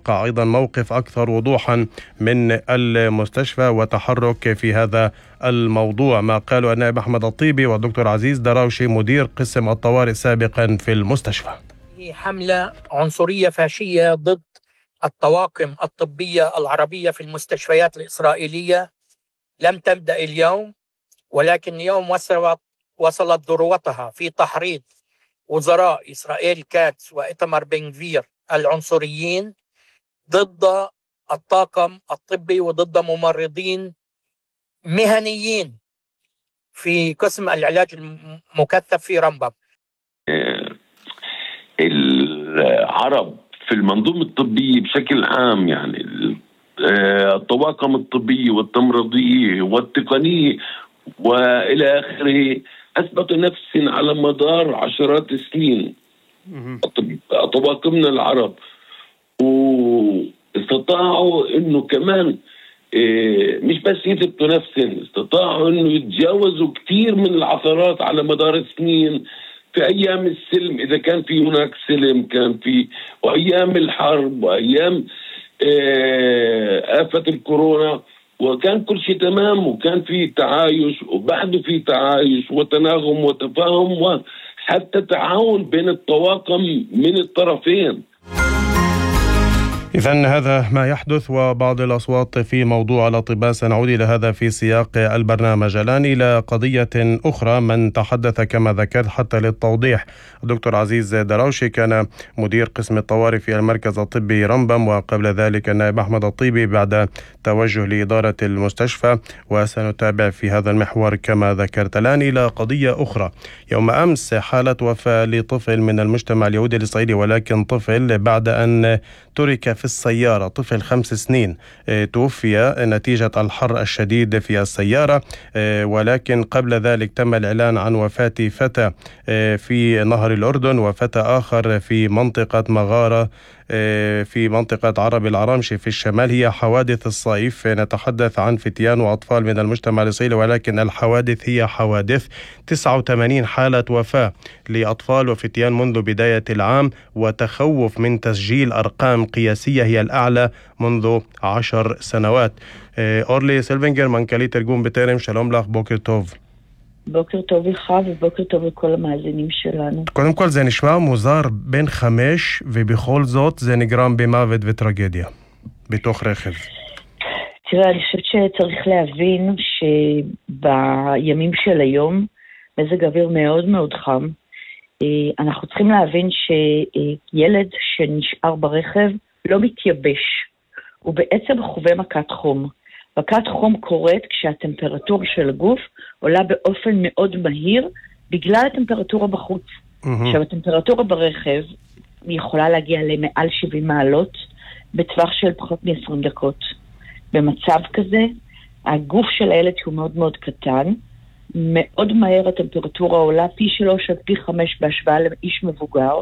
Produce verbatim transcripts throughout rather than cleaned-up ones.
نتوقع أيضا موقف أكثر وضوحا من المستشفى وتحرك في هذا الموضوع، ما قاله النائب أحمد الطيبي والدكتور عزيز دراوشي مدير قسم الطوارئ سابقا في المستشفى. هي حملة عنصرية فاشية ضد الطواقم الطبية العربية في المستشفيات الإسرائيلية لم تبدأ اليوم، ولكن اليوم وصلت وصلت ذروتها في تحريض وزراء إسرائيل كاتس وإيتمار بن غفير العنصريين ضد الطاقم الطبي وضد ممرضين مهنيين في قسم العلاج المكثف في رمبم. العرب في المنظومة الطبية بشكل عام، يعني الطواقم الطبية والتمريضية والتقنية وإلى آخره أثبتوا نفسهم على مدار عشرات السنين. طواقمنا العرب واستطاعوا إنه كمان مش بس يثبتوا نفسهم، استطاعوا إنه يتجاوزوا كثير من العثرات على مدار السنين. في أيام السلم إذا كان في هناك سلم كان في، وأيام الحرب وأيام آفة الكورونا، وكان كل شيء تمام وكان في تعايش، وبعده في تعايش وتناغم وتفاهم وحتى تعاون بين الطواقم من الطرفين. إذن هذا ما يحدث وبعض الأصوات في موضوع الأطباء. سنعود إلى هذا في سياق البرنامج. الآن إلى قضية أخرى من تحدث كما ذكرت حتى للتوضيح. الدكتور عزيز دراوشي كان مدير قسم الطوارئ في المركز الطبي رمبم، وقبل ذلك النائب أحمد الطيبي بعد توجه لإدارة المستشفى، وسنتابع في هذا المحور كما ذكرت. الآن إلى قضية أخرى. يوم أمس حالة وفاة لطفل من المجتمع اليهودي الإسرائيلي، ولكن طفل بعد أن ترك في السيارة، طفل خمس سنين توفي نتيجة الحر الشديد في السيارة. ولكن قبل ذلك تم الإعلان عن وفاة فتى في نهر الأردن وفتى آخر في منطقة مغارة في منطقة عرب العرامشي في الشمال. هي حوادث الصيف، نتحدث عن فتيان وأطفال من المجتمع الإسرائيلي، ولكن الحوادث هي حوادث. تسعة وثمانين حالة وفاة لأطفال وفتيان منذ بداية العام، وتخوف من تسجيل أرقام قياسية هي الأعلى منذ عشر سنوات. أورلي سيلفنجر منكلي ترجم بترم، שלום לך, בוקר טוב. בוקר טוב לך ובוקר טוב לכל המאזינים שלנו. קודם כל זה נשמע מוזר, בן חמש ובכל זאת זה נגרם במוות וטרגדיה בתוך רכב. תראה, אני חושבת שצריך להבין שבימים של היום מזג אוויר מאוד מאוד חם. אנחנו צריכים להבין שילד שנשאר ברכב לא מתייבש, הוא בעצם חווה מכת חום. מכת חום קורית כשהטמפרטורה של הגוף עולה באופן מאוד מהיר בגלל הטמפרטורה בחוץ. Mm-hmm. עכשיו, הטמפרטורה ברכב יכולה להגיע למעל שבעים מעלות בטווח של פחות מ-עשרים דקות. במצב כזה, הגוף של הילד שהוא מאוד מאוד קטן, מאוד מהר הטמפרטורה עולה פי שלוש עד פי חמש בהשוואה לאיש מבוגר,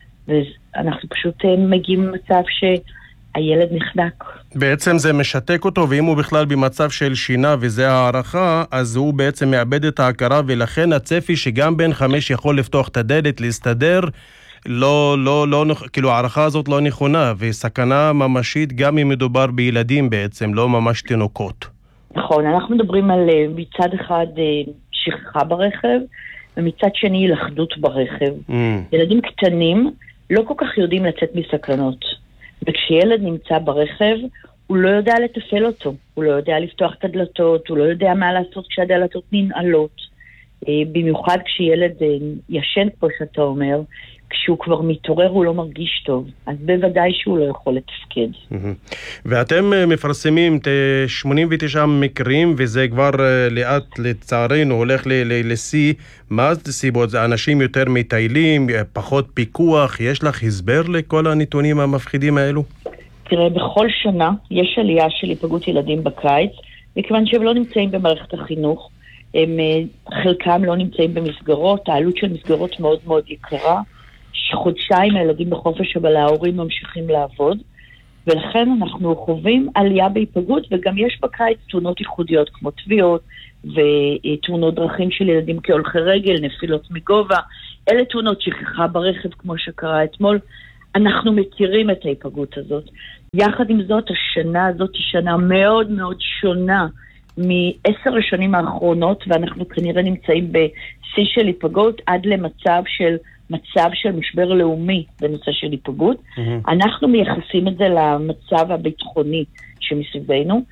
ואנחנו פשוט מגיעים למצב ש... הילד נחנק. בעצם זה משתק אותו, ואם הוא בכלל במצב של שינה וזה הערכה, אז הוא בעצם מאבד את ההכרה, ולכן הצפי שגם בן חמש יכול לפתוח את הדלת, להסתדר, לא, לא, לא, כאילו הערכה הזאת לא נכונה, וסכנה ממשית גם אם מדובר בילדים בעצם, לא ממש תינוקות. נכון, אנחנו מדברים על מצד אחד שכחה ברכב, ומצד שני לחדות ברכב. Mm. ילדים קטנים לא כל כך יודעים לצאת מסכנות. וכשילד נמצא ברכב, הוא לא יודע לתפעל אותו, הוא לא יודע לפתוח את הדלתות, הוא לא יודע מה לעשות כשהדלתות ננעלות. במיוחד כשילד ישן, כמו שאתה אומר, כשהוא כבר מתעורר הוא לא מרגיש טוב, אז בוודאי שהוא לא יכול לתפקד. ואתם מפרסמים שמונים ותשעה מקרים, וזה כבר לאט לצערנו הולך לשיא. מה הסיבות? זה אנשים יותר מטיילים, פחות פיקוח? יש לך הסבר לכל הנתונים המפחידים האלו? תראה, בכל שנה יש עלייה של היפגעות ילדים בקיץ, מכיוון שהם לא נמצאים במערכת החינוך, הם חלקם לא נמצאים במסגרות, העלות של מסגרות מאוד מאוד יקרה, שחודשיים הילדים בחופש אבל ההורים ממשיכים לעבוד, ולכן אנחנו חווים עלייה בהיפגעות, וגם יש בקיץ תאונות ייחודיות כמו תביעות ותאונות דרכים של ילדים כהולכי רגל, נפילות מגובה. אלה תאונות שכחה ברכב כמו שקרה אתמול. אנחנו מכירים את ההיפגעות הזאת, יחד עם זאת, השנה הזאת היא שנה מאוד מאוד שונה מעשר השנים האחרונות, ואנחנו כנראה נמצאים בשיא של היפגעות עד למצב של מצב של משבר לאומי בנושא של היפגעות. Mm-hmm. אנחנו מייחסים את זה למצב הביטחוני שמסביבנו.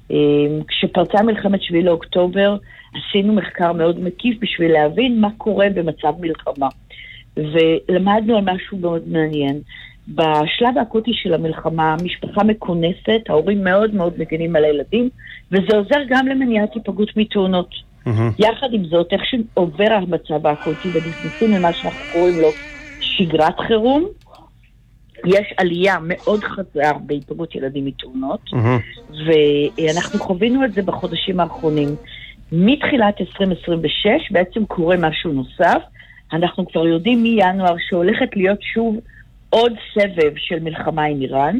כשפרצה מלחמת שביעי לאוקטובר, עשינו מחקר מאוד מקיף בשביל להבין מה קורה במצב מלחמה. ולמדנו על משהו מאוד מעניין. בשלב האקוטי של המלחמה, המשפחה מכונסת, ההורים מאוד מאוד מגנים על הילדים, וזה עוזר גם למניעת היפגעות מתאונות. Mm-hmm. יחד עם זאת, איך שעובר המצב האקוטי ונכנסים למה שאנחנו קוראים לו שגרת חירום, יש עלייה מאוד חזרה בהיפגעות ילדים מתאונות, mm-hmm. ואנחנו חווינו את זה בחודשים האחרונים. מתחילת עשרים עשרים ושש בעצם קורה משהו נוסף, אנחנו כבר יודעים מינואר שהולכת להיות שוב עוד סבב של מלחמה עם איראן,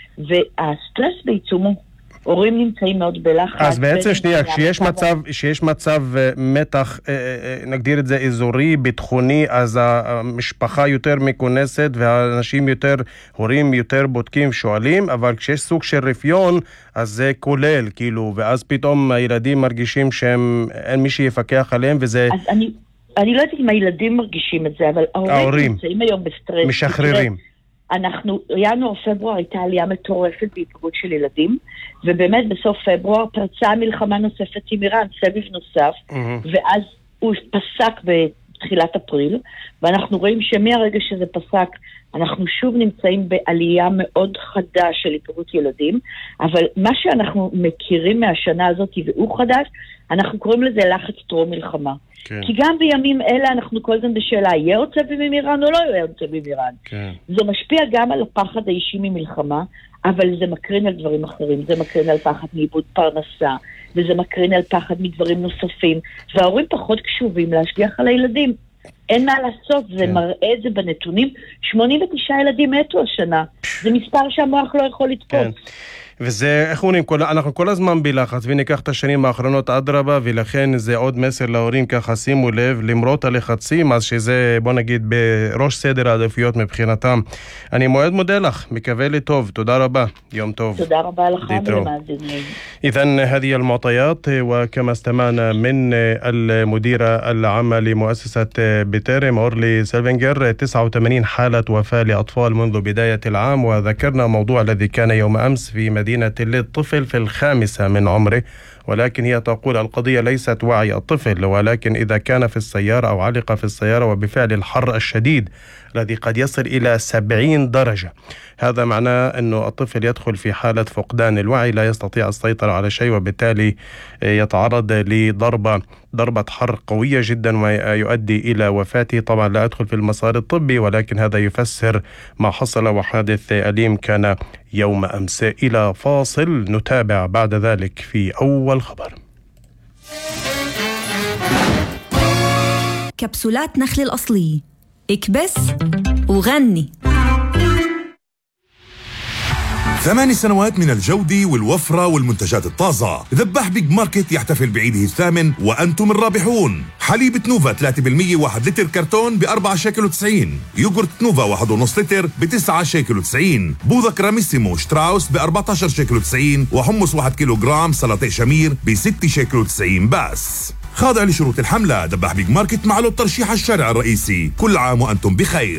והסטרס בעיצומו, הורים נמצאים מאוד בלחץ. אז בעצם שנייה, כשיש מצב, שיש מצב מתח, נגדיר את זה אזורי, ביטחוני, אז המשפחה יותר מכונסת, והאנשים יותר, הורים יותר בודקים, שואלים, אבל כשיש סוג של רפיון, אז זה כולל, כאילו, ואז פתאום הילדים מרגישים שהם, אין מי שיפקח עליהם, וזה... אז אני... אני לא יודעת אם הילדים מרגישים את זה, אבל ההורים נמצאים היום בסטרס. משחררים. אנחנו, ינואר פברואר הייתה עלייה מטורפת בהיפגעות של ילדים, ובאמת בסוף פברואר פרצה מלחמה נוספת עם איראן, סבב נוסף, mm-hmm. ואז הוא פסק בתחילת אפריל, ואנחנו רואים שמהרגע שזה פסק, אנחנו שוב נמצאים בעלייה מאוד חדה של היפגעות ילדים, אבל מה שאנחנו מכירים מהשנה הזאת והוא חדש, אנחנו קוראים לזה לחץ טרום מלחמה. כן. כי גם בימים אלה אנחנו כל הזמן בשאלה, יהיה עוד צבב עם איראן או לא יהיה עוד צבב עם איראן? כן. זה משפיע גם על הפחד האישי ממלחמה, אבל זה מקרין על דברים אחרים, זה מקרין על פחד מאיבוד פרנסה, וזה מקרין על פחד מדברים נוספים, וההורים פחות קשובים להשגיח על הילדים. אין מה לעשות, זה כן. מראה את זה בנתונים, שמונים ותשעה ילדים מתו השנה, זה מספר שהמוח לא יכול לתפוס. כן. וזה, איך אומרים, כל, אנחנו כל הזמן בלחץ, וניקח את השנים האחרונות עד רבה, ולכן זה עוד מסר להורים, ככה שימו לב, למרות הלחצים, אז שזה, בוא נגיד, בראש סדר העדיפויות מבחינתם. אני מאוד מודה לך, מקווה לי טוב, תודה רבה, יום טוב. תודה רבה לך ולמאזינים. إذن هذه المعطيات وكما استمعنا من المديرة العامة لمؤسسة بتيرم أورلي سيلفينجر تسعة وثمانين حالة وفاة لأطفال منذ بداية العام، وذكرنا موضوع الذي كان يوم أمس في مدينة للطفل في الخامسة من عمره، ولكن هي تقول القضية ليست وعي الطفل، ولكن إذا كان في السيارة أو علق في السيارة وبفعل الحر الشديد الذي قد يصل إلى سبعين درجة، هذا معناه أن الطفل يدخل في حالة فقدان الوعي، لا يستطيع السيطرة على شيء، وبالتالي يتعرض لضربة ضربة حر قوية جدا ويؤدي إلى وفاته. طبعا لا أدخل في المسار الطبي، ولكن هذا يفسر ما حصل، وحادث أليم كان يوم أمس. إلى فاصل نتابع بعد ذلك في أول خبر. كبسولات نخل الأصلي، اكبس وغني. ثمان سنوات من الجودة والوفرة والمنتجات الطازة. ذبح بيج ماركت يحتفل بعيده الثامن وأنتم الرابحون. حليب نوفا ثلاثة بالمية واحد لتر كرتون بأربعة شيكل وتسعين. يوغورت نوفا واحد ونص لتر بتسعة شيكل وتسعين. بوظة كراميسيمو شتراوس بأربعتاشر شيكل وتسعين. وحمص واحد كيلو جرام سلطة شمير بستة شيكل وتسعين بس. خاضع لشروط الحملة. ذبح بيج ماركت مع له الترشيح الشارع الرئيسي. كل عام وأنتم بخير.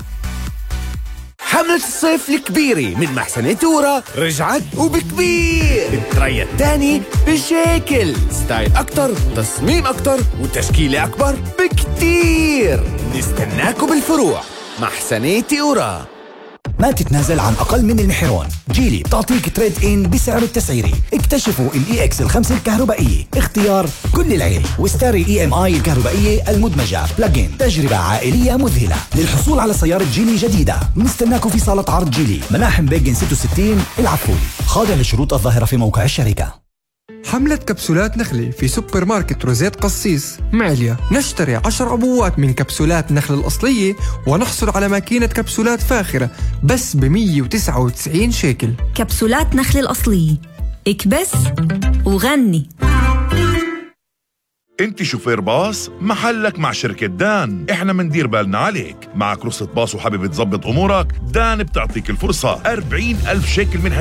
حملة الصيف الكبيرة من محسنة تورا رجعت وبكبير. التريا الثاني بشكل ستايل أكتر، تصميم أكتر، وتشكيلة أكبر بكتير. نستناكم بالفروع. محسنة تورا. ما تتنازل عن أقل من المحرون. جيلي بتعطيك تريد إن بسعر التسعيري. اكتشفوا الإي إكس الخمسة الكهربائية، اختيار كل العيلة. واستاري إي إم آي الكهربائية المدمجة بلاجين، تجربة عائلية مذهلة. للحصول على سيارة جيلي جديدة مستناكم في صالة عرض جيلي، ملاحم بيجن ستة وستين العفولي. خاضع لشروط الظاهرة في موقع الشركة. حملة كبسولات نخلة في سوبر ماركت روزيت قصيص معليا. نشتري عشر عبوات من كبسولات نخلة الأصلية ونحصل على ماكينة كبسولات فاخرة بس ب مية وتسعة وتسعين شيكل. كبسولات نخلة الأصلية، اكبس وغني. انت شوفير باص، محلك مع شركة دان، احنا مندير بالنا عليك. معك رخصة باص وحابب تظبط امورك، دان بتعطيك الفرصة. أربعين ألف شيكل من